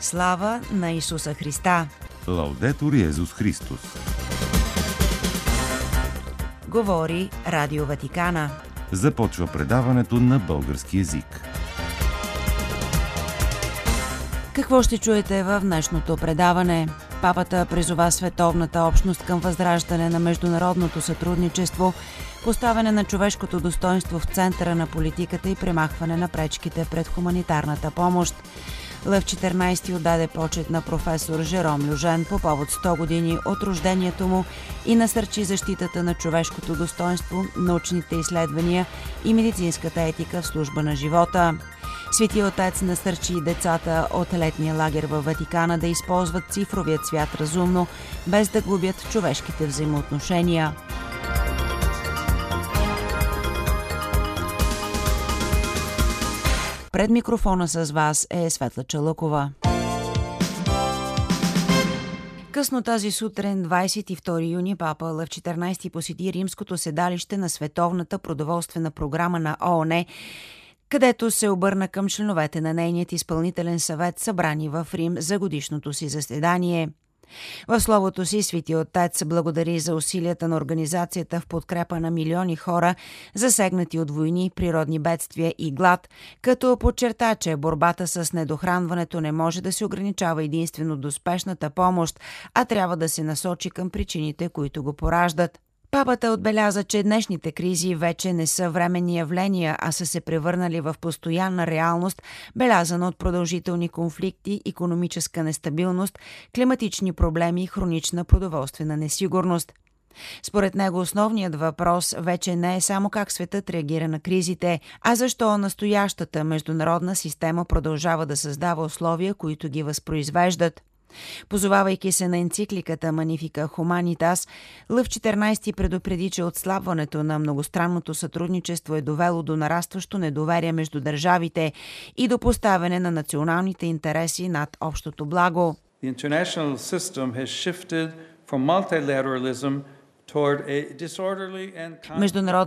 Слава на Исуса Христа! Лаудетур Йезус Христос! Говори Радио Ватикана. Започва предаването на български език. Какво ще чуете в днешното предаване? Папата призова световната общност към възраждане на международното сътрудничество, поставяне на човешкото достоинство в центъра на политиката и премахване на пречките пред хуманитарната помощ. Лев 14 отдаде почет на професор Жером Люжен по повод 100 години от рождението му и насърчи защитата на човешкото достоинство, научните изследвания и медицинската етика в служба на живота. Свети отец насърчи децата от летния лагер във Ватикана да използват цифровият свят разумно, без да губят човешките взаимоотношения. Пред микрофона с вас е Светла Чалъкова. Късно тази сутрин, 22 юни, папа Лев 14 посети римското седалище на Световната продоволствена програма на ООН, където се обърна към членовете на нейният изпълнителен съвет, събрани в Рим за годишното си заседание. В словото си Свети отец благодари за усилията на организацията в подкрепа на милиони хора, засегнати от войни, природни бедствия и глад, като подчерта, че борбата с недохранването не може да се ограничава единствено до спешната помощ, а трябва да се насочи към причините, които го пораждат. Папата отбеляза, че днешните кризи вече не са временни явления, а са се превърнали в постоянна реалност, белязана от продължителни конфликти, икономическа нестабилност, климатични проблеми и хронична продоволствена несигурност. Според него основният въпрос вече не е само как светът реагира на кризите, а защо настоящата международна система продължава да създава условия, които ги възпроизвеждат. Позовавайки се на енцикликата Magnificat Humanitas, Лев 14 предупреди, че отслабването на многостранното сътрудничество е довело до нарастващо недоверие между държавите и до поставяне на националните интереси над общото благо. Международната